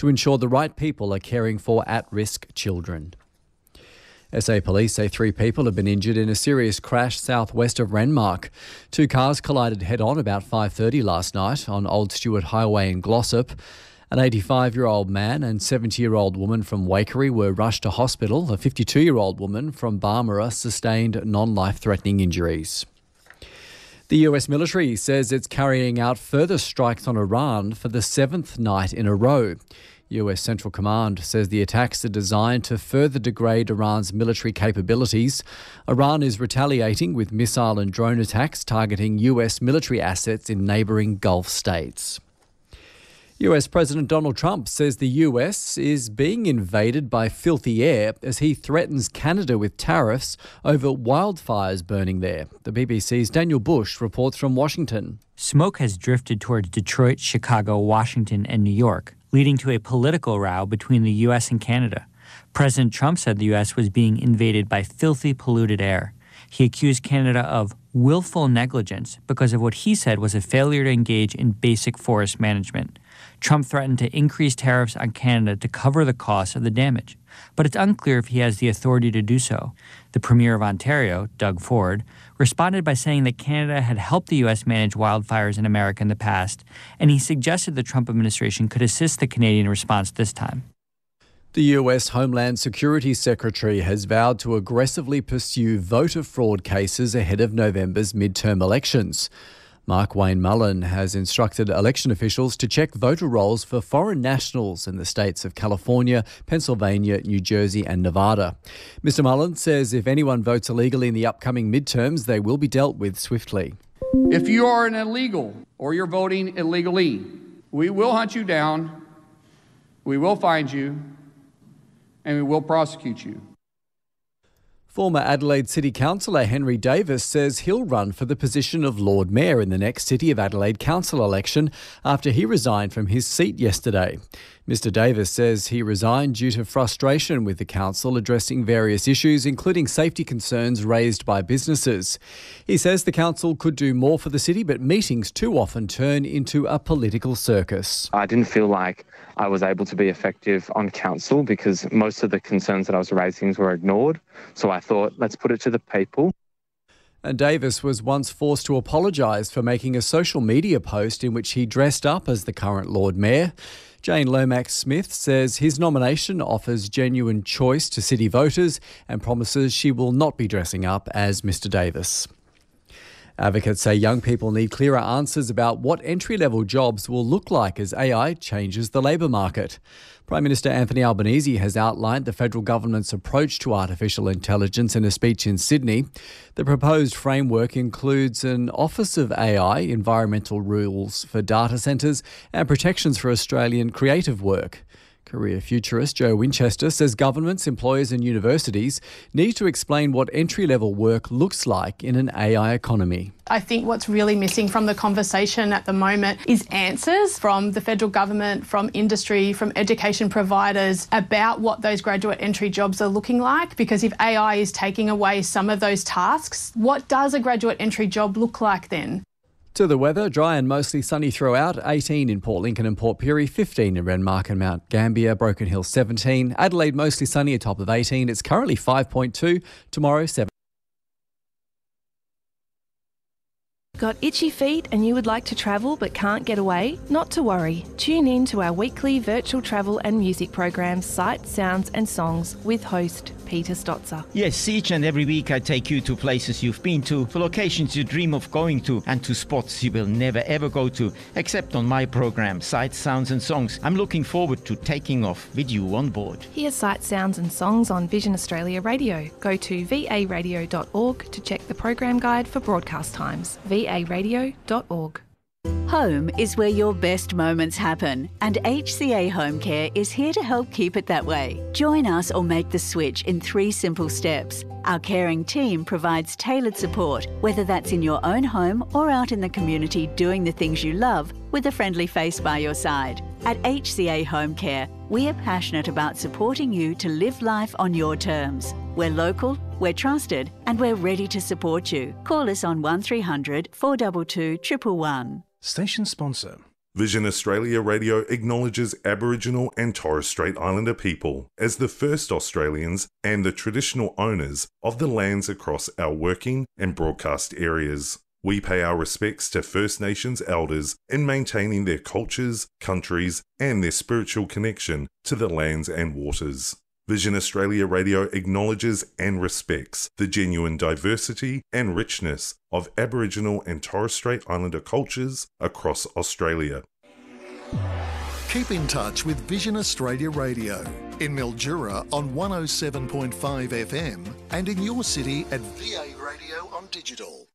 to ensure the right people are caring for at-risk children. SA police say 3 people have been injured in a serious crash southwest of Renmark. 2 cars collided head-on about 5:30 last night on Old Stewart Highway in Glossop. An 85-year-old man and 70-year-old woman from Waikerie were rushed to hospital. A 52-year-old woman from Barmera sustained non-life-threatening injuries. The US military says it's carrying out further strikes on Iran for the 7th night in a row. US Central Command says the attacks are designed to further degrade Iran's military capabilities. Iran is retaliating with missile and drone attacks targeting US military assets in neighbouring Gulf states. US President Donald Trump says the US is being invaded by filthy air as he threatens Canada with tariffs over wildfires burning there. The BBC's Daniel Bush reports from Washington. Smoke has drifted towards Detroit, Chicago, Washington, and New York, leading to a political row between the U.S. and Canada. President Trump said the U.S. was being invaded by filthy, polluted air. He accused Canada of willful negligence because of what he said was a failure to engage in basic forest management. Trump threatened to increase tariffs on Canada to cover the cost of the damage, but it's unclear if he has the authority to do so. The Premier of Ontario, Doug Ford, responded by saying that Canada had helped the U.S. manage wildfires in America in the past, and he suggested the Trump administration could assist the Canadian response this time. The US Homeland Security Secretary has vowed to aggressively pursue voter fraud cases ahead of November's midterm elections. Mark Wayne Mullen has instructed election officials to check voter rolls for foreign nationals in the states of California, Pennsylvania, New Jersey and Nevada. Mr. Mullen says if anyone votes illegally in the upcoming midterms, they will be dealt with swiftly. If you are an illegal or you're voting illegally, we will hunt you down, we will find you, and we will prosecute you. Former Adelaide City Councillor Henry Davis says he'll run for the position of Lord Mayor in the next City of Adelaide Council election after he resigned from his seat yesterday. Mr. Davis says he resigned due to frustration with the council addressing various issues, including safety concerns raised by businesses. He says the council could do more for the city, but meetings too often turn into a political circus. I didn't feel like I was able to be effective on council because most of the concerns that I was raising were ignored. So I thought, let's put it to the people. And Davis was once forced to apologise for making a social media post in which he dressed up as the current Lord Mayor. Jane Lomax-Smith says his nomination offers genuine choice to city voters and promises she will not be dressing up as Mr. Davis. Advocates say young people need clearer answers about what entry-level jobs will look like as AI changes the labour market. Prime Minister Anthony Albanese has outlined the federal government's approach to artificial intelligence in a speech in Sydney. The proposed framework includes an Office of AI, environmental rules for data centres and protections for Australian creative work. Career futurist Joe Winchester says governments, employers and universities need to explain what entry-level work looks like in an AI economy. I think what's really missing from the conversation at the moment is answers from the federal government, from industry, from education providers about what those graduate entry jobs are looking like. Because if AI is taking away some of those tasks, what does a graduate entry job look like then? To the weather, dry and mostly sunny throughout, 18 in Port Lincoln and Port Pirie, 15 in Renmark and Mount Gambier, Broken Hill 17, Adelaide mostly sunny, a top of 18, it's currently 5.2, tomorrow 7. Got itchy feet and you would like to travel but can't get away? Not to worry. Tune in to our weekly virtual travel and music programs, Sights, Sounds and Songs with host Peter Stotzer. Yes, each and every week I take you to places you've been to, for locations you dream of going to, and to spots you will never ever go to, except on my program, Sights, Sounds and Songs. I'm looking forward to taking off with you on board. Hear Sights, Sounds and Songs on Vision Australia Radio. Go to varadio.org to check the program guide for broadcast times. varadio.org. Home is where your best moments happen, and HCA Home Care is here to help keep it that way. Join us or make the switch in 3 simple steps. Our caring team provides tailored support, whether that's in your own home or out in the community doing the things you love with a friendly face by your side. At HCA Home Care, we are passionate about supporting you to live life on your terms. We're local, we're trusted, and we're ready to support you. Call us on 1300 422 111. Station sponsor. Vision Australia Radio acknowledges Aboriginal and Torres Strait Islander people as the first Australians and the traditional owners of the lands across our working and broadcast areas. We pay our respects to First Nations elders in maintaining their cultures, countries, and their spiritual connection to the lands and waters. Vision Australia Radio acknowledges and respects the genuine diversity and richness of Aboriginal and Torres Strait Islander cultures across Australia. Keep in touch with Vision Australia Radio in Mildura on 107.5 FM and in your city at VA Radio on digital.